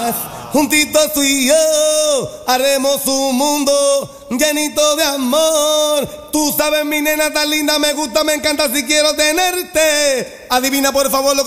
Juntitos tú y yo haremos un mundo llenito de amor. Tú sabes, mi nena tan linda, me gusta, me encanta, si quiero tenerte. Adivina por favor lo que